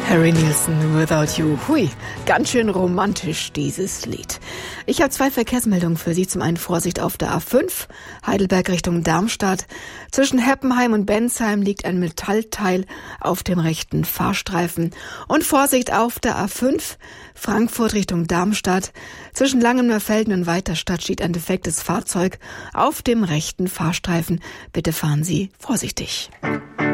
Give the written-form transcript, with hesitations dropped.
Harry Nilsson, Without You. Hui, ganz schön romantisch, dieses Lied. Ich habe 2 Verkehrsmeldungen für Sie. Zum einen Vorsicht auf der A5, Heidelberg Richtung Darmstadt. Zwischen Heppenheim und Bensheim liegt ein Metallteil auf dem rechten Fahrstreifen. Und Vorsicht auf der A5, Frankfurt Richtung Darmstadt. Zwischen Langenmerfelden und Weiterstadt steht ein defektes Fahrzeug auf dem rechten Fahrstreifen. Bitte fahren Sie vorsichtig.